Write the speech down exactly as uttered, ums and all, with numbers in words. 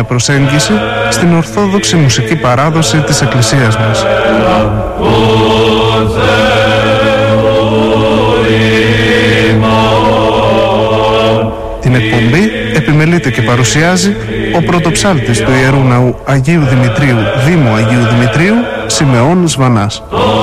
προσέγγιση στην ορθόδοξη μουσική παράδοση της Εκκλησίας μας. Την εκπομπή επιμελείται και παρουσιάζει ο πρωτοψάλτης του Ιερού Ναού Αγίου Δημητρίου, Δήμου Αγίου Δημητρίου, Σιμεώνης Βανάς.